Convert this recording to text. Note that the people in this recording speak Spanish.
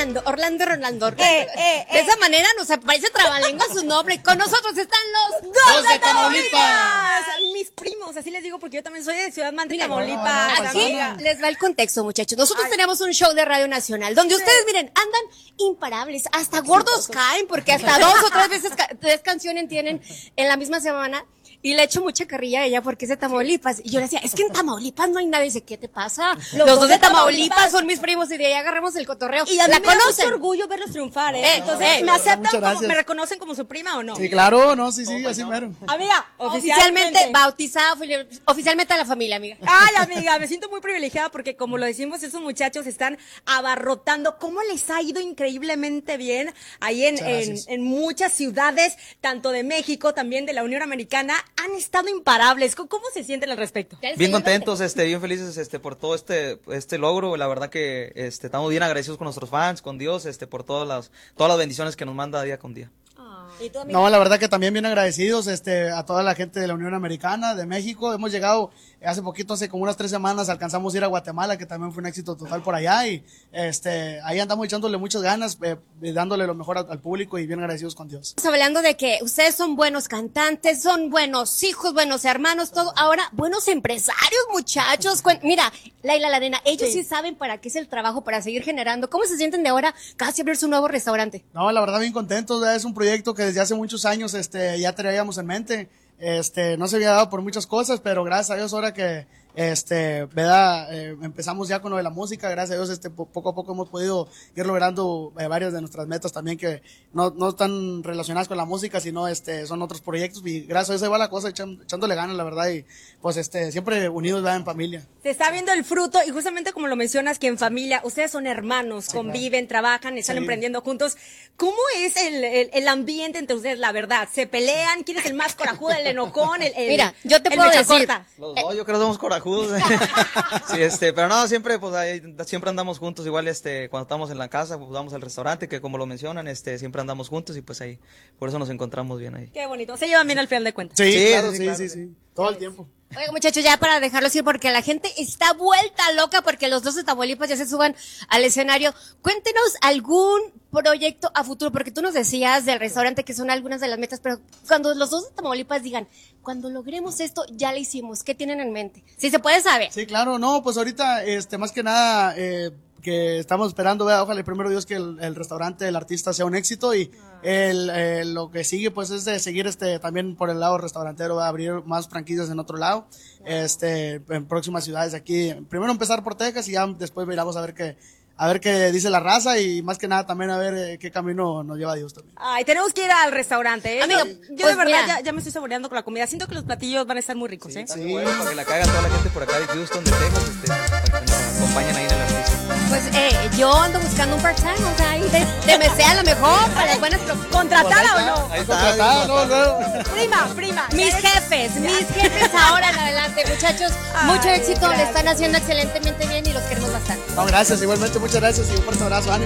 Orlando. De esa manera nos aparece trabalengua su nombre. Con nosotros están los dos de Tamaulipas. Mis primos, así les digo porque yo también soy de Ciudad Mante, Tamaulipas. Aquí les va el contexto, muchachos. Nosotros tenemos un show de Radio Nacional donde ustedes, miren, andan imparables, hasta gordos caen porque hasta 2 o 3 veces 3 canciones tienen en la misma semana. Y le echo mucha carrilla a ella porque es de Tamaulipas. Y yo le decía, es que en Tamaulipas no hay nadie. Dice, ¿qué te pasa? Los dos de Tamaulipas son mis primos y de ahí agarramos el cotorreo. Y a mí me da mucho orgullo verlos triunfar, ¿eh? Entonces, ¿me aceptan como, me reconocen como su prima o no? Sí, claro, no, sí, así mero. Amiga, oficialmente bautizada, oficialmente a la familia, amiga. Ay, amiga, me siento muy privilegiada porque como lo decimos, esos muchachos están abarrotando. ¿Cómo les ha ido increíblemente bien ahí en muchas ciudades, tanto de México, también de la Unión Americana? Han estado imparables. ¿Cómo se sienten al respecto? Bien contentos, bien felices por todo este logro. La verdad que estamos bien agradecidos con nuestros fans, con Dios, por todas las bendiciones que nos manda día con día. No, la verdad que también bien agradecidos a toda la gente de la Unión Americana, de México. Hemos llegado hace poquito, hace como unas 3 semanas, alcanzamos a ir a Guatemala, que también fue un éxito total por allá. Y ahí andamos echándole muchas ganas, dándole lo mejor al público y bien agradecidos con Dios. Estamos hablando de que ustedes son buenos cantantes, son buenos hijos, buenos hermanos, todo. Ahora, buenos empresarios, muchachos. Mira, Laila la nena, ellos sí saben para qué es el trabajo, para seguir generando. ¿Cómo se sienten de ahora casi abrir su nuevo restaurante? No, la verdad bien contentos, es un proyecto que desde hace muchos años ya traíamos en mente. No se había dado por muchas cosas, pero gracias a Dios ahora que empezamos ya con lo de la música, gracias a Dios poco a poco hemos podido ir logrando varias de nuestras metas también que no están relacionadas con la música, sino son otros proyectos y gracias a Dios ahí va la cosa, echándole ganas la verdad y pues siempre unidos en familia. Se está viendo el fruto y justamente como lo mencionas que en familia, ustedes son hermanos, conviven, trabajan, están emprendiendo juntos. ¿Cómo es el ambiente entre ustedes, la verdad? ¿Se pelean? ¿Quién es el más corajudo, el enojón, Mira, yo te puedo decir. Los dos, yo creo que somos corajudos. Sí, pero no, siempre, pues, siempre andamos juntos, igual, cuando estamos en la casa, pues, vamos al restaurante, que como lo mencionan, siempre andamos juntos y pues ahí, por eso nos encontramos bien ahí. Qué bonito, se llevan bien al final de cuentas. Sí, claro, sí, todo el tiempo. Oiga, muchachos, ya para dejarlos ir, porque la gente está vuelta loca porque los dos de Tamaulipas ya se suban al escenario. Cuéntenos algún proyecto a futuro, porque tú nos decías del restaurante que son algunas de las metas, pero cuando los dos de Tamaulipas digan, cuando logremos esto, ya lo hicimos, ¿qué tienen en mente? Si se puede saber. Sí, claro, no, pues ahorita, más que nada, que estamos esperando, ojalá primero Dios que el restaurante del artista sea un éxito y lo que sigue pues es de seguir también por el lado restaurantero, va a abrir más franquicias en otro lado, en próximas ciudades aquí. Primero empezar por Texas y ya después miramos a ver qué dice la raza y más que nada también a ver qué camino nos lleva Dios también. Ay, tenemos que ir al restaurante, ¿eh? Amigo, yo de verdad ya me estoy saboreando con la comida. Siento que los platillos van a estar muy ricos, ¿eh? Sí. Bueno, para que la caiga toda la gente por acá de Houston, de Texas, para que nos acompañen ahí en el artista. Pues yo ando buscando un part-time, o sea, ahí de mesera a lo mejor, para las buenas ¿Contratada o no? Ahí está, Contratada, no. Prima. Mis jefes ahora en adelante, muchachos, mucho éxito, gracias. le están haciendo excelentemente bien y los queremos bastante. No, gracias, igualmente, muchas gracias y un fuerte abrazo, ánimo.